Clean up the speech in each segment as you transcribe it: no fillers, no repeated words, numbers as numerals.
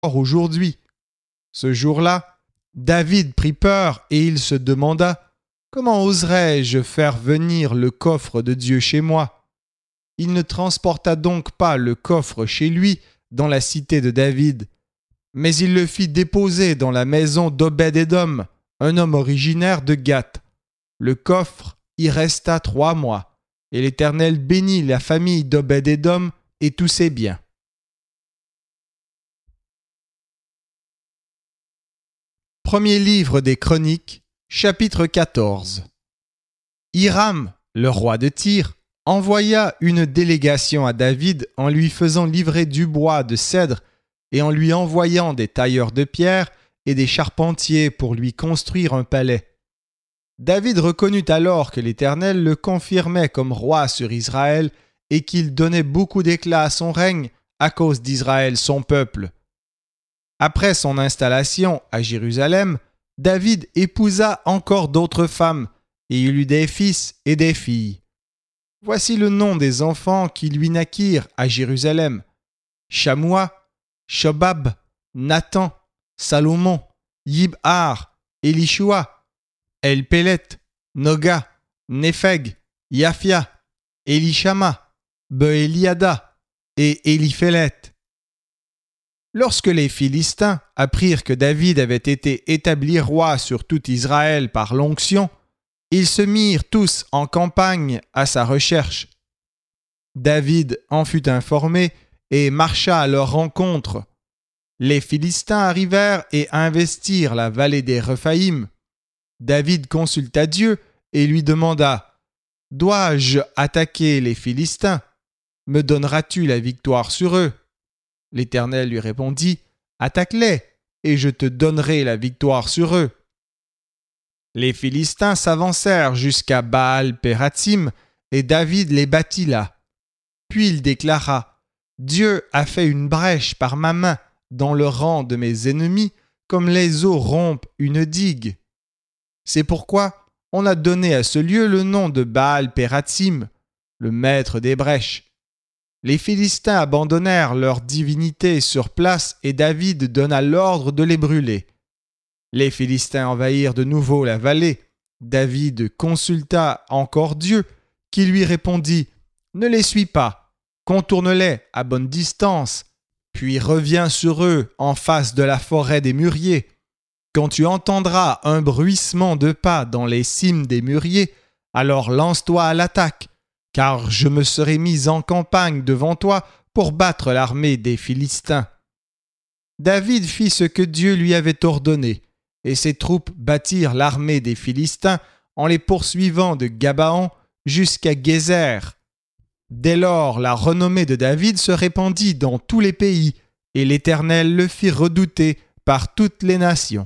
aujourd'hui. Ce jour-là, David prit peur et il se demanda « Comment oserais-je faire venir le coffre de Dieu chez moi ?» Il ne transporta donc pas le coffre chez lui dans la cité de David, mais il le fit déposer dans la maison d'Obed-Édom, un homme originaire de Gath. Le coffre y resta 3 mois, et l'Éternel bénit la famille d'Obed-Édom et tous ses biens. Premier livre des Chroniques, chapitre 14. Hiram, le roi de Tyr, envoya une délégation à David en lui faisant livrer du bois de cèdre et en lui envoyant des tailleurs de pierre et des charpentiers pour lui construire un palais. David reconnut alors que l'Éternel le confirmait comme roi sur Israël et qu'il donnait beaucoup d'éclat à son règne à cause d'Israël son peuple. Après son installation à Jérusalem, David épousa encore d'autres femmes et il eut des fils et des filles. Voici le nom des enfants qui lui naquirent à Jérusalem: Shammua, Shobab, Nathan, Salomon, Yibhar, Elishua, Elpelet, Noga, Népheg, Yaphia, Elishama, Beéliada et Éliphélet. Lorsque les Philistins apprirent que David avait été établi roi sur tout Israël par l'onction, ils se mirent tous en campagne à sa recherche. David en fut informé et marcha à leur rencontre. Les Philistins arrivèrent et investirent la vallée des Rephaïm. David consulta Dieu et lui demanda « Dois-je attaquer les Philistins? Me donneras-tu la victoire sur eux ?» L'Éternel lui répondit « Attaque-les, et je te donnerai la victoire sur eux. » Les Philistins s'avancèrent jusqu'à Baal-Pératsim, et David les battit là. Puis il déclara « Dieu a fait une brèche par ma main dans le rang de mes ennemis, comme les eaux rompent une digue. » C'est pourquoi on a donné à ce lieu le nom de Baal-Pératsim, le maître des brèches. Les Philistins abandonnèrent leur divinité sur place et David donna l'ordre de les brûler. Les Philistins envahirent de nouveau la vallée. David consulta encore Dieu, qui lui répondit « Ne les suis pas, contourne-les à bonne distance, puis reviens sur eux en face de la forêt des mûriers. Quand tu entendras un bruissement de pas dans les cimes des mûriers, alors lance-toi à l'attaque, car je me serai mis en campagne devant toi pour battre l'armée des Philistins. » David fit ce que Dieu lui avait ordonné, et ses troupes battirent l'armée des Philistins en les poursuivant de Gabaon jusqu'à Gézer. Dès lors, la renommée de David se répandit dans tous les pays, et l'Éternel le fit redouter par toutes les nations.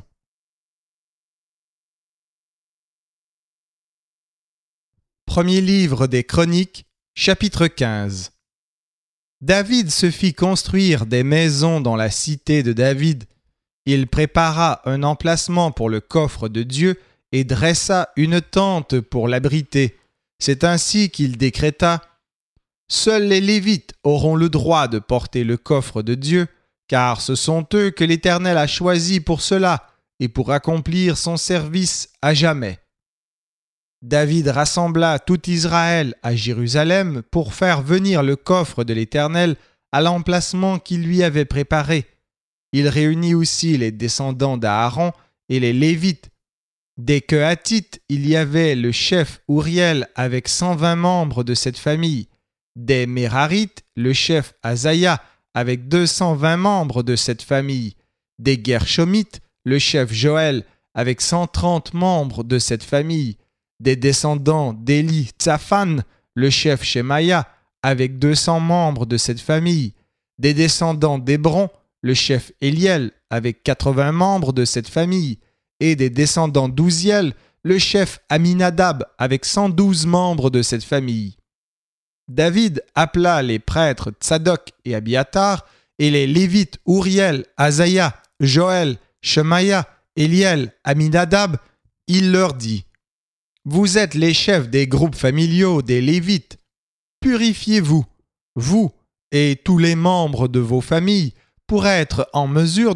Premier livre des Chroniques, chapitre 15. David se fit construire des maisons dans la cité de David. Il prépara un emplacement pour le coffre de Dieu et dressa une tente pour l'abriter. C'est ainsi qu'il décréta « Seuls les Lévites auront le droit de porter le coffre de Dieu, car ce sont eux que l'Éternel a choisis pour cela et pour accomplir son service à jamais. » David rassembla tout Israël à Jérusalem pour faire venir le coffre de l'Éternel à l'emplacement qu'il lui avait préparé. Il réunit aussi les descendants d'Aaron et les Lévites. Des Kehathites, il y avait le chef Uriel avec 120 membres de cette famille. Des Mérarites, le chef Azaïa avec 220 membres de cette famille. Des Guershomites, le chef Joël avec 130 membres de cette famille. Des descendants d'Éli Tsaphan, le chef Shemaïa, avec 200 membres de cette famille. Des descendants d'Hébron, le chef Éliel, avec 80 membres de cette famille. Et des descendants d'Ouziel, le chef Aminadab, avec 112 membres de cette famille. David appela les prêtres Tsadok et Abiatar, et les Lévites Uriel, Azaïa, Joël, Shemaïa, Éliel, Aminadab. Il leur dit: Vous êtes les chefs des groupes familiaux des Lévites. Purifiez-vous, vous et tous les membres de vos familles, pour être en mesure